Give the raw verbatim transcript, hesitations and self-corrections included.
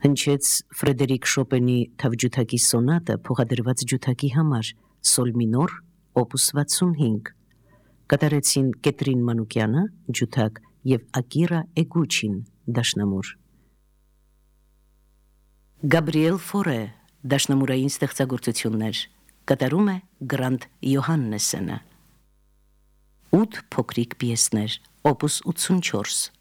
Հնչեց Ֆրեդերիկ Շոպենի թավջութակի սոնատը փոխադրված ջութակի համար սոլ մինոր օպուս վաթսունհինգ, կատարեցին Կետրին Մանուկյանը ջութակ և Ակիրա Էգուչին դաշնամուր։ Գաբրիել Ֆորե դաշնամուրային ստեղծագործություններ, կատարում է Գրանտ Յոհաննեսենը։ Ութ փոքրիկ պիեսներ, օպուս ութսունչորս